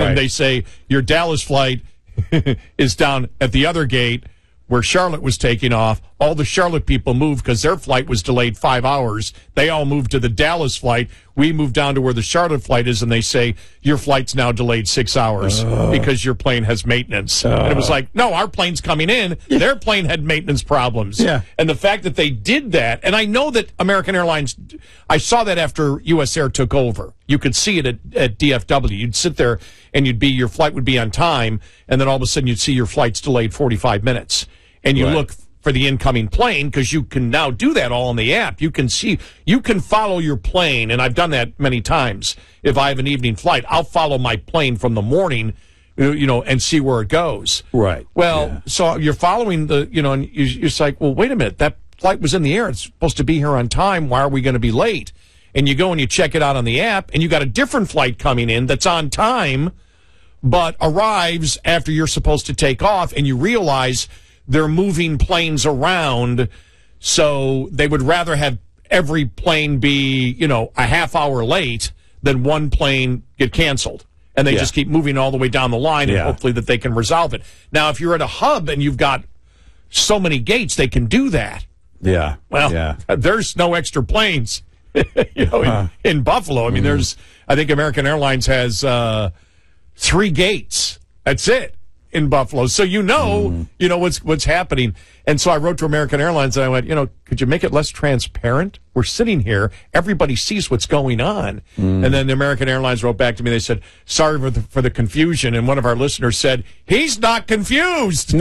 and they say your Dallas flight is down at the other gate where Charlotte was taking off. All the Charlotte people moved because their flight was delayed 5 hours. They all moved to the Dallas flight. We moved down to where the Charlotte flight is, and they say, your flight's now delayed 6 hours because your plane has maintenance. And it was like, no, our plane's coming in. Their plane had maintenance problems. Yeah. And the fact that they did that, and I know that American Airlines, I saw that after U.S. Air took over. You could see it at DFW. You'd sit there, and your flight would be on time, and then all of a sudden you'd see your flight's delayed 45 minutes. And you look for the incoming plane because you can now do that all on the app. You can follow your plane, and I've done that many times. If I have an evening flight, I'll follow my plane from the morning, and see where it goes. Right. Well, so you're following and you're just like, well, wait a minute, that flight was in the air. It's supposed to be here on time. Why are we going to be late? And you go and you check it out on the app, and you got a different flight coming in that's on time, but arrives after you're supposed to take off, and you realize they're moving planes around, so they would rather have every plane be, a half hour late than one plane get canceled. And they just keep moving all the way down the line, and hopefully that they can resolve it. Now, if you're at a hub and you've got so many gates, they can do that. Yeah. Well, there's no extra planes, in Buffalo. I mean, I think American Airlines has 3 gates. That's it. In Buffalo. So what's happening. And so I wrote to American Airlines and I went, could you make it less transparent? We're sitting here. Everybody sees what's going on. And then the American Airlines wrote back to me. They said, sorry for the confusion. And one of our listeners said, he's not confused.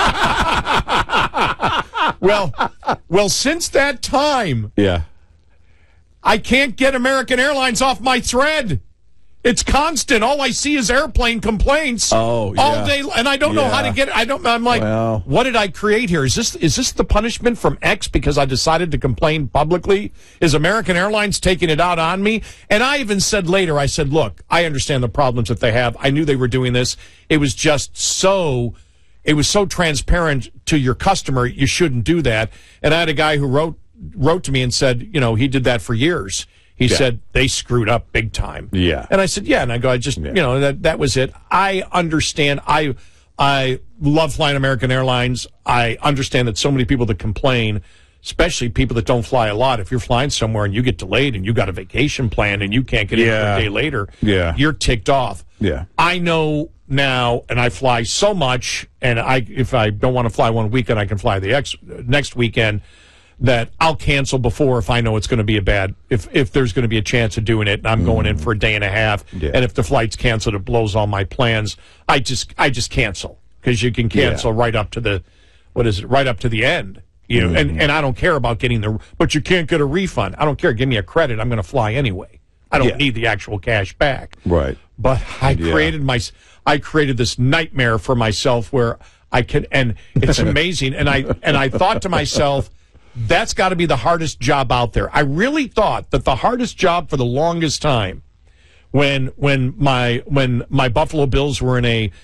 Well, since that time, I can't get American Airlines off my thread. It's constant. All I see is airplane complaints all day, and I don't know how to get it. I'm like, what did I create here? Is this the punishment from X because I decided to complain publicly? Is American Airlines taking it out on me? And I even said later, I said, look, I understand the problems that they have. I knew they were doing this. It was just so transparent to your customer. You shouldn't do that. And I had a guy who wrote to me and said, he did that for years. He said they screwed up big time. Yeah. And I said, and I go, that was it. I understand. I love flying American Airlines. I understand that so many people that complain, especially people that don't fly a lot, if you're flying somewhere and you get delayed and you got a vacation planned and you can't get in a day later, you're ticked off. Yeah. I know now, and I fly so much, and if I don't want to fly one weekend, I can fly the next weekend, that I'll cancel before if I know it's going to be if there's going to be a chance of doing it, and I'm going in for a day and a half, and if the flight's canceled, it blows all my plans. I just cancel, because you can cancel right up to the end. And I don't care about getting but you can't get a refund. I don't care. Give me a credit. I'm going to fly anyway. I don't need the actual cash back. Right. But I created this nightmare for myself where I can, and it's amazing. And I thought to myself, that's got to be the hardest job out there. I really thought that the hardest job for the longest time, when my Buffalo Bills were in a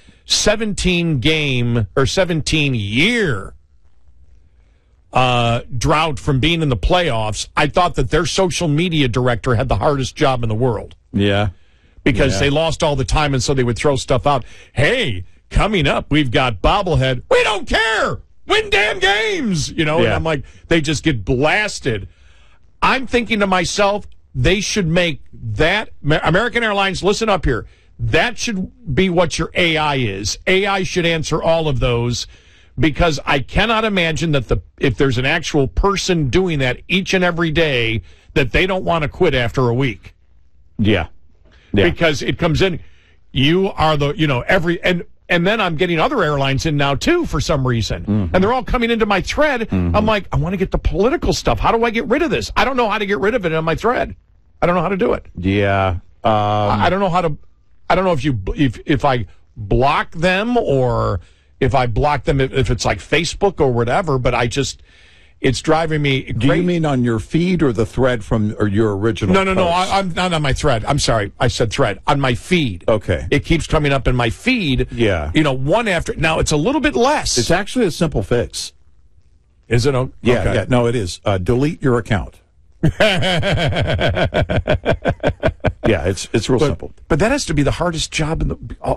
17-year drought from being in the playoffs, I thought that their social media director had the hardest job in the world. Yeah. Because they lost all the time, and so they would throw stuff out. Hey, coming up, we've got bobblehead. We don't care. Win damn games, and I'm like, they just get blasted. I'm thinking to myself, they should make that, American Airlines, listen up here, that should be what your AI is. AI should answer all of those, because I cannot imagine that if there's an actual person doing that each and every day, that they don't want to quit after a week. Yeah. Because it comes in, you are and then I'm getting other airlines in now, too, for some reason. Mm-hmm. And they're all coming into my thread. Mm-hmm. I'm like, I want to get the political stuff. How do I get rid of this? I don't know how to get rid of it on my thread. I don't know how to do it. Yeah. I don't know how to. I don't know if I block them, or if I block them if it's like Facebook or whatever, but it's driving me crazy. Do you mean on your feed or the thread or your original No, I'm not on my thread. I'm sorry. I said thread. On my feed. Okay. It keeps coming up in my feed. Yeah. One after. Now, it's a little bit less. It's actually a simple fix. Is it? Yeah, okay. No, it is. Delete your account. Yeah, it's real simple. But that has to be the hardest job in the